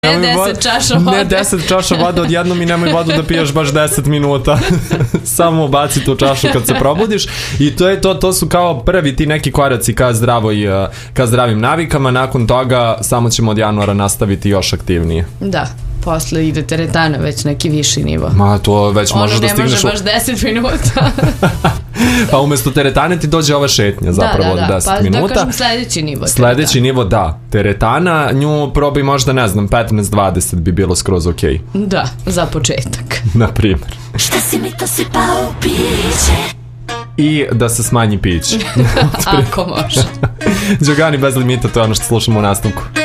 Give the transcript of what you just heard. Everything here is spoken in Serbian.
Ne 10 čaša vode. Ne 10 čaša vode odjednom i nemoj vodu da piješ baš 10 minuta. Samo baci tu čašu kad se probudiš. I to je to su kao prvi ti neki koraci ka zdravim navikama. Nakon toga samo ćemo od januara nastaviti još aktivnije. Da. Posle ide teretana, već neki viši nivo. Ma to već možeš da stigneš... Ono ne može baš 10 minuta. Pa umesto teretane ti dođe ova šetnja zapravo od 10 minuta. Da kažem sledeći nivo. Sledeći nivo, da. Teretana, nju probaj možda, ne znam, 15-20 bi bilo skroz okej. Da, za početak. Naprimer. Šta si mi to sipao u piće? I da se smanji piće. Ako može. Đogani bez limita, to je ono što slušamo u nastavku.